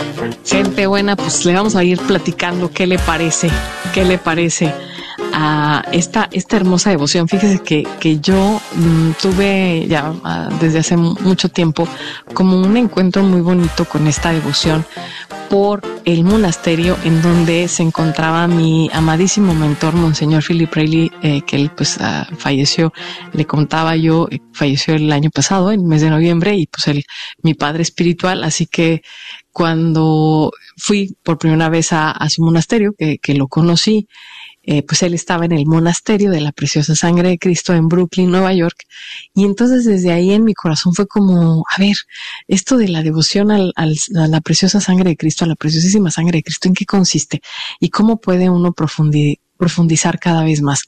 Gente buena, pues le vamos a ir platicando qué le parece a esta hermosa devoción. Fíjese que yo tuve ya desde hace mucho tiempo como un encuentro muy bonito con esta devoción por el monasterio en donde se encontraba mi amadísimo mentor, Monseñor Philip Reilly, que él pues falleció, le contaba yo, falleció el año pasado, en el mes de noviembre, y pues mi padre espiritual. Así que cuando fui por primera vez a su monasterio, que lo conocí, pues él estaba en el monasterio de la Preciosa Sangre de Cristo en Brooklyn, Nueva York. Y entonces desde ahí en mi corazón fue como, a ver, esto de la devoción a la Preciosa Sangre de Cristo, a la Preciosísima Sangre de Cristo, ¿en qué consiste? ¿Y cómo puede uno profundizar cada vez más?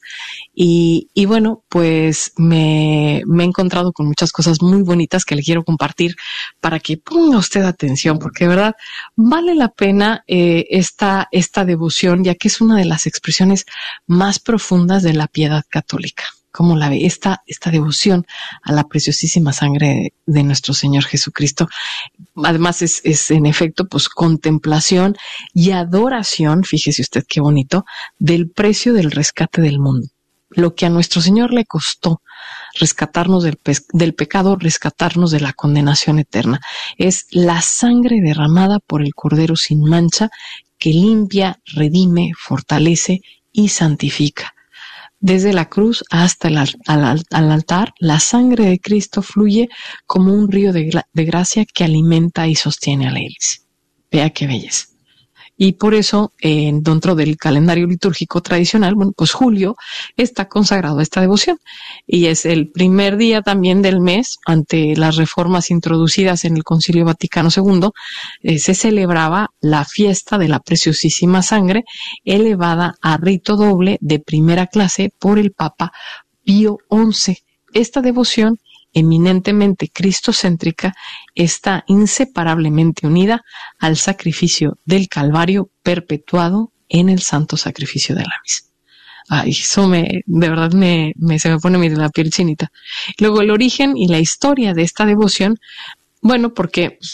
Y bueno, pues me he encontrado con muchas cosas muy bonitas que le quiero compartir para que ponga usted atención, porque de verdad vale la pena esta devoción, ya que es una de las expresiones más profundas de la piedad católica. ¿Cómo la ve? Esta devoción a la preciosísima sangre de nuestro Señor Jesucristo. Además es en efecto pues contemplación y adoración, fíjese usted qué bonito, del precio del rescate del mundo. Lo que a nuestro Señor le costó rescatarnos del pecado, rescatarnos de la condenación eterna. Es la sangre derramada por el Cordero sin mancha que limpia, redime, fortalece y santifica. Desde la cruz hasta al altar, la sangre de Cristo fluye como un río de gracia que alimenta y sostiene a la Iglesia. Vea qué belleza. Y por eso, dentro del calendario litúrgico tradicional, bueno, pues julio está consagrado a esta devoción. Y es el primer día también del mes, ante las reformas introducidas en el Concilio Vaticano II, se celebraba la fiesta de la Preciosísima Sangre, elevada a rito doble de primera clase por el Papa Pío XI. Esta devoción, eminentemente cristocéntrica, está inseparablemente unida al sacrificio del Calvario perpetuado en el santo sacrificio de la misa. Ay, eso de verdad se me pone la piel chinita. Luego el origen y la historia de esta devoción, bueno, porque